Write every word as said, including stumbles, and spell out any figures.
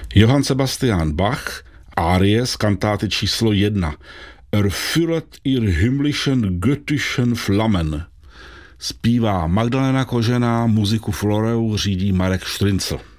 Johann Sebastian Bach, árie z kantáty číslo jedna. Erfüllet ihr himmlischen göttischen Flammen. Zpívá Magdalena Kožená, muziku Floreu řídí Marek Štryncl.